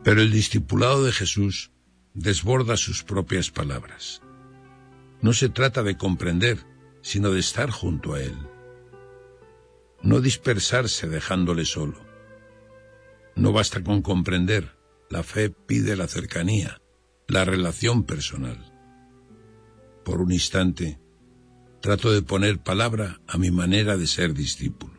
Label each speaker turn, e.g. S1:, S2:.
S1: Pero el discipulado de Jesús desborda sus propias palabras. No se trata de comprender, sino de estar junto a Él. No dispersarse dejándole solo. No basta con comprender, la fe pide la cercanía, la relación personal. Por un instante, trato de poner palabra a mi manera de ser discípulo.